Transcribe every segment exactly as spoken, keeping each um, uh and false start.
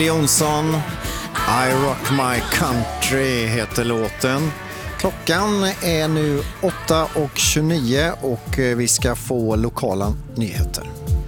Jonsson, I Rock My Country heter låten. Klockan är nu åtta och tjugonio och vi ska få lokala nyheter.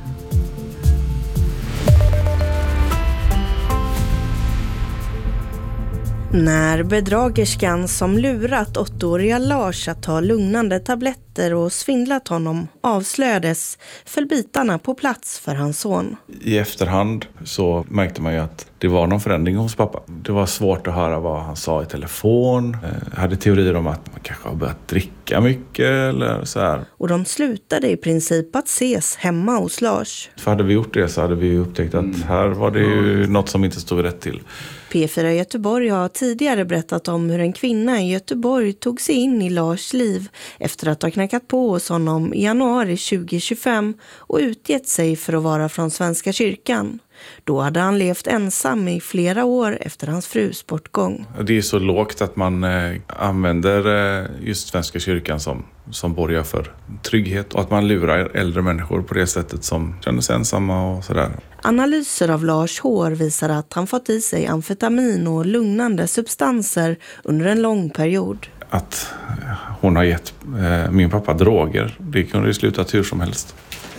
När bedragerskan som lurat åttaåriga Lars att ta lugnande tabletter och svindlat honom avslöjades föll bitarna på plats för hans son. I efterhand så märkte man ju att det var någon förändring hos pappa. Det var svårt att höra vad han sa i telefon. Jag hade teorier om att man kanske har börjat dricka mycket eller så här. Och de slutade i princip att ses hemma hos Lars. För hade vi gjort det så hade vi upptäckt att här var det ju något som inte stod rätt till. P fyra Göteborg har tidigare berättat om hur en kvinna i Göteborg tog sig in i Lars liv efter att ha knackat på hos honom i januari tjugo tjugofem och utgett sig för att vara från Svenska kyrkan. Då hade han levt ensam i flera år efter hans frus bortgång. Det är så lågt att man eh, använder eh, just Svenska kyrkan som, som borgar för trygghet och att man lurar äldre människor på det sättet som känner sig ensamma och sådär. Analyser av Lars hår visar att han fått i sig amfetamin och lugnande substanser under en lång period. Att hon har gett eh, min pappa droger, det kunde ju sluta hur som helst.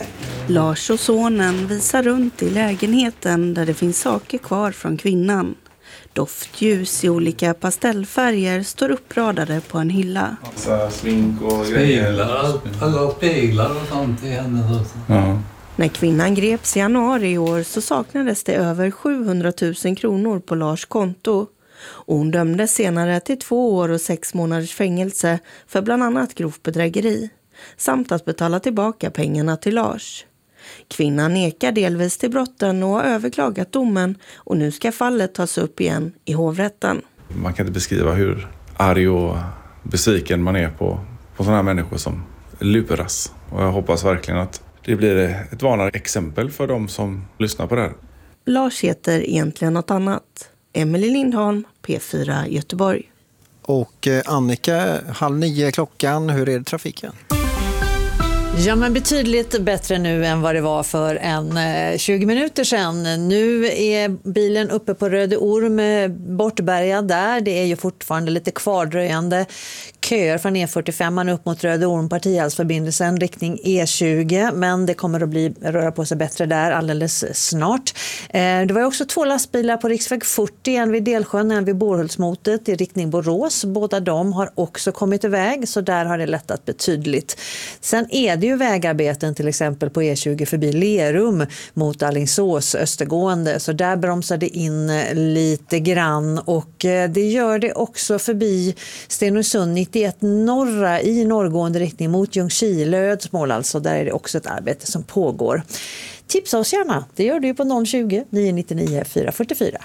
Lars och sonen visar runt i lägenheten där det finns saker kvar från kvinnan. Doftljus i olika pastellfärger står uppradade på en hylla. Massa smink och grejer. Speglar, alla speglar och sånt i henne. Ja. När kvinnan greps i januari i år så saknades det över sjuhundratusen kronor på Lars konto. Och hon dömdes senare till två år och sex månaders fängelse för bland annat grovt bedrägeri. Samt att betala tillbaka pengarna till Lars. Kvinnan nekar delvis till brotten och har överklagat domen och nu ska fallet tas upp igen i hovrätten. Man kan inte beskriva hur arg och besviken man är på, på sådana här människor som luras. Och jag hoppas verkligen att det blir ett varnande exempel för de som lyssnar på det här. Lars heter egentligen något annat. Emelie Lindholm, P fyra Göteborg. Och Annika, halv nio klockan, hur är det trafiken? Ja, men betydligt bättre nu än vad det var för en tjugo minuter sedan. Nu är bilen uppe på Röde Orm bortbärgad där. Det är ju fortfarande lite kvardröjande köer från E fyrtiofem upp mot Röde Orm partihallsförbindelsen riktning E tjugo. Men det kommer att bli, röra på sig bättre där alldeles snart. Det var också två lastbilar på riksväg fyrtio, en vid Delsjön, en vid Borhultsmotet i riktning Borås. Båda de har också kommit iväg så där har det lättat betydligt. Sen är det Det är ju vägarbeten till exempel på E tjugo förbi Lerum mot Alingsås östergående. Så där bromsar det in lite grann och det gör det också förbi Stenungsund nittioett norra i norrgående riktning mot Ljungskile Ödsmål. Alltså där är det också ett arbete som pågår. Tipsa oss gärna. Det gör du ju på noll tjugo, nio nittionio, fyra fyrtiofyra.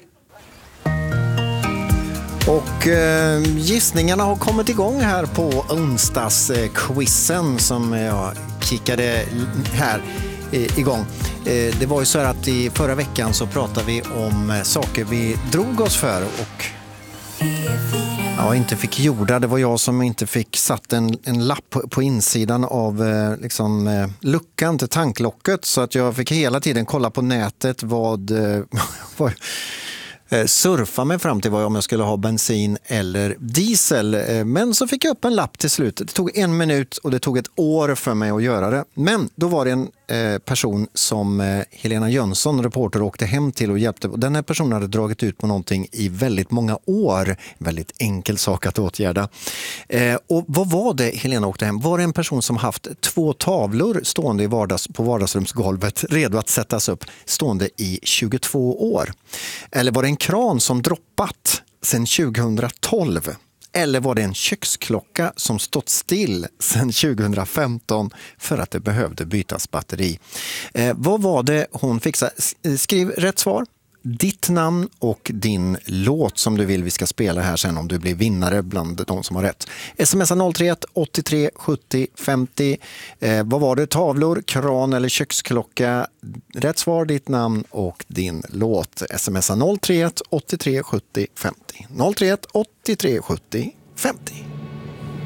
Och eh, gissningarna har kommit igång här på onsdagsquizen som jag kickade här eh, igång. Eh, det var ju så här att i förra veckan så pratade vi om eh, saker vi drog oss för och ja, inte fick gjorda. Det var jag som inte fick satt en, en lapp på, på insidan av eh, liksom, eh, luckan till tanklocket så att jag fick hela tiden kolla på nätet vad... Eh, vad surfa mig fram till vad om jag skulle ha bensin eller diesel. Men så fick jag upp en lapp till slut. Det tog en minut och det tog ett år för mig att göra det. Men då var det en eh, person som eh, Helena Jönsson, reporter, åkte hem till och hjälpte. Den här personen hade dragit ut på någonting i väldigt många år. Väldigt enkel sak att åtgärda. Eh, och vad var det Helena åkte hem? Var det en person som haft två tavlor stående i vardags, på vardagsrumsgolvet redo att sättas upp stående i tjugotvå år? Eller var det en kran som droppat sedan tjugohundratolv? Eller var det en köksklocka som stått still sedan tjugohundrafemton för att det behövde bytas batteri? Eh, vad var det hon fixade? Skriv rätt svar. Ditt namn och din låt som du vill vi ska spela här sen om du blir vinnare bland de som har rätt. Smsa noll tre ett åttiotre sjuttio femtio. Eh, vad var det? Tavlor, kran eller köksklocka? Rätt svar, ditt namn och din låt. Smsa noll tre ett åttiotre sjuttio femtio. noll tre ett åttiotre sjuttio femtio.